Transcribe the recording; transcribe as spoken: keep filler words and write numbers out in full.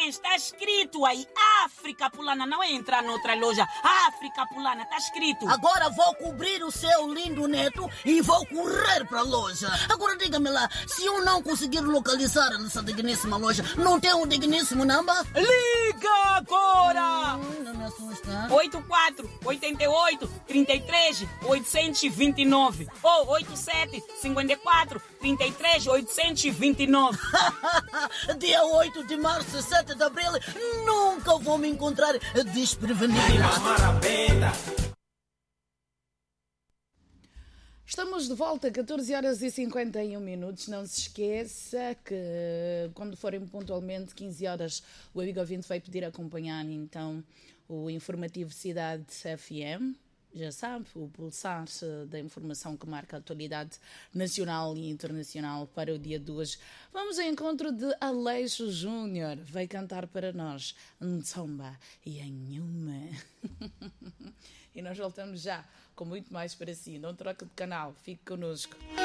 Bem, está escrito aí, África Pulana, não é entrar noutra loja. África Pulana, está escrito. Agora vou cobrir o seu lindo neto e vou correr para a loja. Agora diga-me lá, se eu não conseguir localizar essa digníssima loja, não tem um digníssimo number? Liga agora! Hum, não me assusta. oito quatro oito oito, três três, oito dois nove ou oito sete, cinco quatro, três três, oito dois nove. Dia oito de março e sete de abril, nunca vou me encontrar desprevenida. Estamos de volta, catorze horas e cinquenta e um minutos. Não se esqueça que quando forem pontualmente quinze horas, o amigo ouvinte vai pedir acompanhar então o informativo Cidade F M. Já sabe, o pulsar da informação que marca a atualidade nacional e internacional para o dia de hoje. Vamos ao encontro de Aleixo Júnior. Vai cantar para nós Ntsomba e Anhuma. E nós voltamos já com muito mais para si. Não troque de canal, fique connosco.